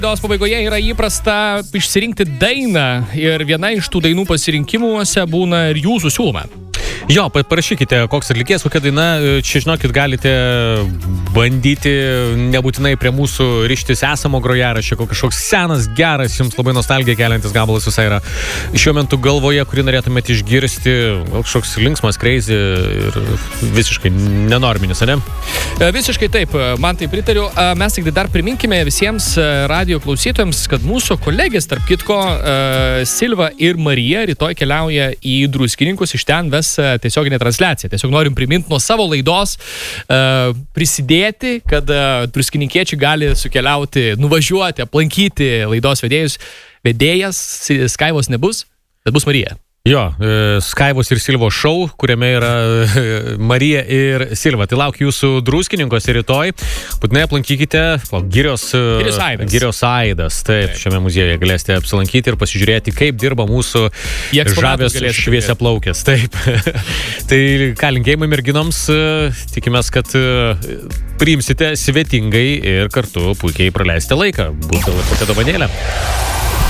Laidos pabaigoje yra įprasta išsirinkti dainą ir viena iš tų dainų pasirinkimuose būna ir jūsų siūloma. Jo, parašykite, koks atlikėjas, kokia daina, čia žinokit, galite bandyti nebūtinai prie mūsų rištis esamo grojaraščio, kažkoks senas, geras, jums labai nostalgiją keliantis gabalas visai yra šiuo metu galvoje, kurį norėtumėte išgirsti, kažkoks linksmas, crazy ir visiškai nenorminis, ne? Visiškai taip, man tai pritariu. Mes tik dar priminkime visiems radio klausytojams, kad mūsų kolegės, tarp kitko, Silva ir Marija rytoj keliauja į Druskininkus, iš ten ves tiesioginė transliacija. Tiesiog norim priminti nuo savo laidos prisidėti, kad druskininkiečiai gali sukeliauti, nuvažiuoti, aplankyti laidos vedėjas Skaivos nebus, bet bus Marija. Jo, Skaivos ir Silvos šou, kuriame yra Marija ir Silva. Tai laukiu jūsų Druskininkose rytoj. Būtinai aplankykite Girios Aidas. Taip, šiame muziejuje galėsite apsilankyti ir pasižiūrėti, kaip dirba mūsų žavės šviesiaplaukės. Taip. Tai ką, linkėjimai merginoms. Tikimės, kad priimsite svetingai ir kartu puikiai praleisite laiką. Būtų kokia dovanėlė.